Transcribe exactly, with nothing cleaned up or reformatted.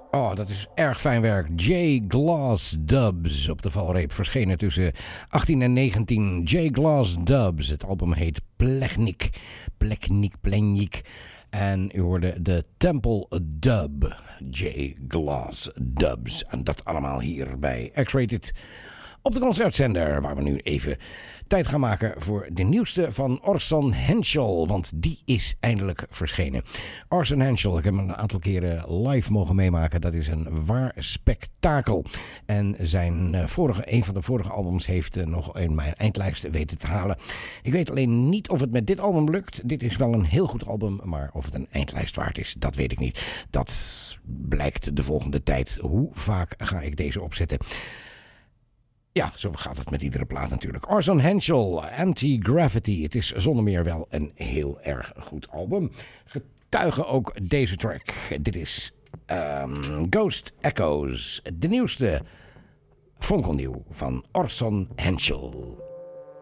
Oh, dat is erg fijn werk. J. Glass Dubs op de valreep. Verschenen tussen achttien en negentien. J. Glass Dubs. Het album heet Plechnik. Plechnik, Plechnik. En u hoorde de Temple Dub. J. Glass Dubs. En dat allemaal hier bij X-Rated. Op de concertzender, waar we nu even tijd gaan maken voor de nieuwste van Orson Henschel. Want die is eindelijk verschenen. Orson Henschel, ik heb hem een aantal keren live mogen meemaken. Dat is een waar spektakel. En zijn vorige, een van de vorige albums heeft nog in mijn eindlijst weten te halen. Ik weet alleen niet of het met dit album lukt. Dit is wel een heel goed album, maar of het een eindlijst waard is, dat weet ik niet. Dat blijkt de volgende tijd. Hoe vaak ga ik deze opzetten? Ja, zo gaat het met iedere plaat natuurlijk. Orson Henschel, Anti-Gravity. Het is zonder meer wel een heel erg goed album. Getuigen ook deze track. Dit is um, Ghost Echoes. De nieuwste fonkelnieuw van Orson Henschel.